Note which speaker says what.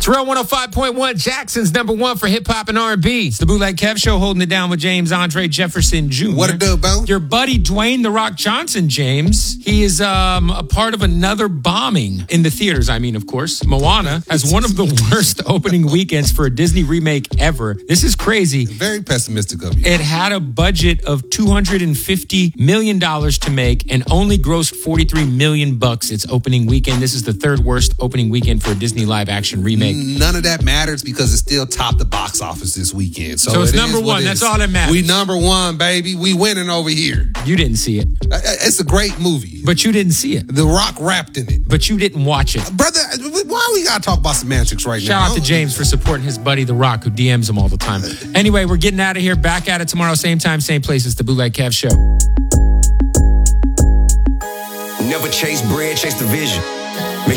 Speaker 1: It's Real 105.1, Jackson's number one for hip hop and R&B. It's the Bootleg Kev Show, holding it down with James Andre Jefferson Jr.
Speaker 2: What it do, Bo?
Speaker 1: Your buddy Dwayne The Rock Johnson, James. He is a part of another bombing in the theaters. I mean, of course, Moana has one of the worst opening weekends for a Disney remake ever. This is crazy.
Speaker 2: Very pessimistic of you.
Speaker 1: It had a budget of $250 million to make and only grossed $43 million its opening weekend. This is the third worst opening weekend for a Disney live action remake.
Speaker 2: None of that matters because it still topped the box office this weekend.
Speaker 1: So it's number one. That's all that matters.
Speaker 2: We number one, baby. We winning over here.
Speaker 1: You didn't see it.
Speaker 2: It's a great movie.
Speaker 1: But you didn't see it.
Speaker 2: The Rock rapped in it.
Speaker 1: But you didn't watch it.
Speaker 2: Brother, why we got to talk about semantics right now?
Speaker 1: Shout out to James for supporting his buddy The Rock, who DMs him all the time. Anyway, we're getting out of here. Back at it tomorrow, same time, same place. It's the Bootleg Kev Show.
Speaker 3: Never chase bread, chase the vision.